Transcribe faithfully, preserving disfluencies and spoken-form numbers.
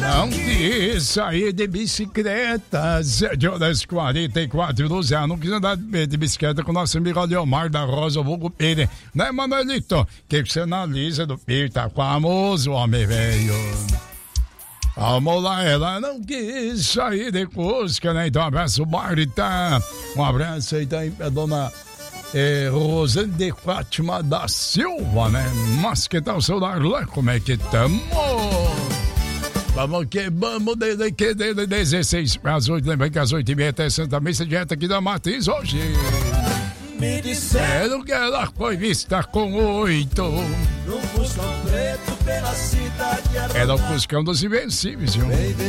Não quis sair de bicicleta. sete horas e quarenta e quatro minutos. Ah, não quis andar de bicicleta com o nosso amigo Leomar da Rosa Vulgo Pire. Né, Manuelito? O que você analisa do Pire? Tá famoso, homem velho. Vamos lá, ela não quis sair de Cusca, né? Então, um abraço, Marta. Um abraço aí também pra dona é, Rosane de Fátima da Silva, né? Mas que tal o celular lá? Como é que tamo? Vamos que vamos, desde que desde dezesseis para as oito, lembrando que às oito e meia até Santa Missa, direto aqui da Matriz hoje. Me disseram que ela foi vista com oito. No Fuscão preto pela cidade. Era o Fuscão dos Invencíveis, viu?